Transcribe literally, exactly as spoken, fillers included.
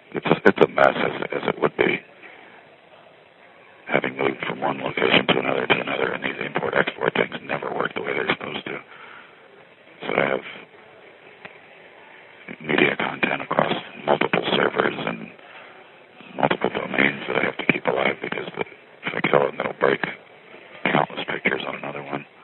it's it's a mess as as it would be, having moved from one location to another to another, and these import-export things never work the way they're supposed to. So I have media content across multiple servers and multiple domains that I have to keep alive because the, if I kill it, it'll break countless pictures on another one.